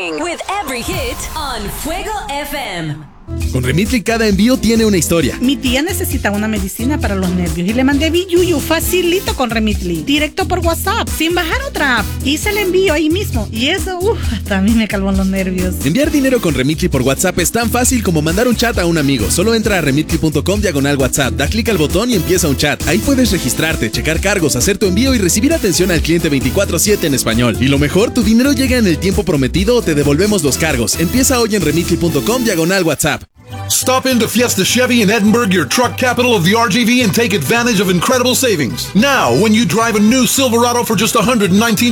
morning with every hit on Fuego FM. Con Remitly cada envío tiene una historia. Mi tía necesita una medicina para los nervios y le mandé Biyuyu facilito con Remitly, directo por WhatsApp, sin bajar otra app. Hice el envío ahí mismo y eso, hasta a mí me calmó los nervios. Enviar dinero con Remitly por WhatsApp es tan fácil como mandar un chat a un amigo. Solo entra a remitly.com/WhatsApp, da clic al botón y empieza un chat. Ahí puedes registrarte, checar cargos, hacer tu envío y recibir atención al cliente 24/7 en español. Y lo mejor, tu dinero llega en el tiempo prometido o te devolvemos los cargos. Empieza hoy en remitly.com/WhatsApp. Stop into Fiesta Chevy in Edinburgh, your truck capital of the RGV, and take advantage of incredible savings. Now, when you drive a new Silverado for just $119